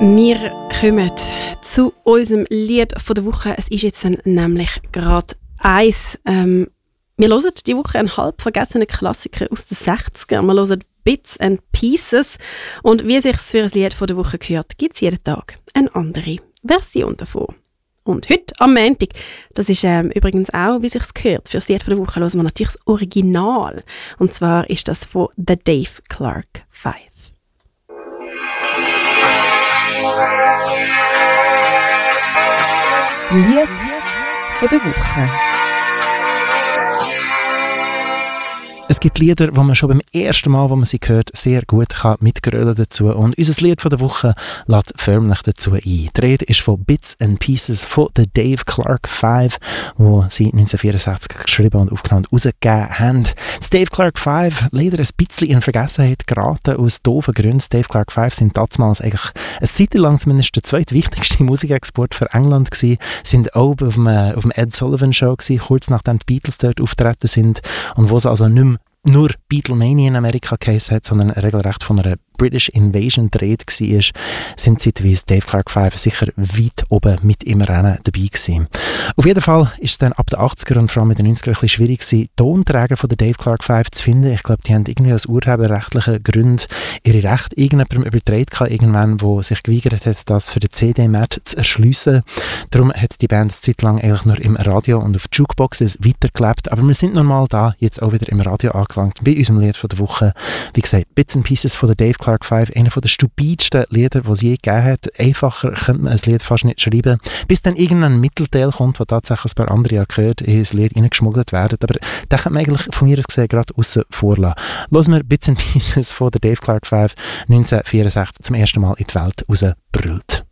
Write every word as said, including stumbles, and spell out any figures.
Wir kommen zu unserem Lied von der Woche. Es ist jetzt nämlich gerade eins. Ähm, wir hören diese Woche einen halb vergessenen Klassiker aus den sechzigern. Wir hören Bits and Pieces. Und wie es sich für ein Lied von der Woche gehört, gibt es jeden Tag eine andere Version davon. Und heute am Montag, das ist ähm, übrigens auch, wie es sich gehört, für das Lied von der Woche hören wir natürlich das Original. Und zwar ist das von The Dave Clark Five. Das Lied von der Woche. Es gibt Lieder, die man schon beim ersten Mal, wo man sie hört, sehr gut kann mitgrölen dazu. Und unser Lied von der Woche lädt förmlich dazu ein. Die Rede ist von Bits and Pieces von The Dave Clark Five, wo sie neunzehnhundertvierundsechzig geschrieben und aufgenommen und rausgegeben haben. Das Dave Clark Five, leider ein bisschen in Vergessenheit geraten aus doofen Gründen. Dave Clark Five sind damals eigentlich eine Zeit lang zumindest der zweitwichtigste Musikexport für England gewesen. Sind auch auf dem, auf dem Ed Sullivan Show gewesen, kurz nachdem die Beatles dort auftreten sind und wo sie also nicht mehr nur Beatlemania in Amerika geheißen hat, sondern regelrecht von einer British Invasion dreht war, sind zeitweise Dave Clark Five sicher weit oben mit im Rennen dabei gewesen. Auf jeden Fall ist es dann ab den achtzigern und vor allem in den neunzigern ein bisschen schwierig gewesen, Tonträger von der Dave Clark Five zu finden. Ich glaube, die haben irgendwie aus urheberrechtlichen Gründen ihre Rechte irgendjemandem übertragen, irgendwann, der sich geweigert hat, das für den C D-Markt zu erschliessen. Darum hat die Band eine Zeit lang eigentlich nur im Radio und auf Jukeboxes weitergelebt. Aber wir sind nun mal da, jetzt auch wieder im Radio angelangt, bei unserem Lied von der Woche. Wie gesagt, Bits and Pieces von der Dave Clark Five, einer der stupidsten Lieder, die es je gegeben hat. Einfacher könnte man ein Lied fast nicht schreiben. Bis dann irgendein Mittelteil kommt, wo tatsächlich ein paar andere ja gehört, in das Lied reingeschmuggelt werden. Aber den kann man eigentlich von mir aus gesehen gerade aussen vorlassen. Hören wir Bits and Pieces von der Dave Clark Five neunzehnhundertvierundsechzig zum ersten Mal in die Welt rausbrüllt.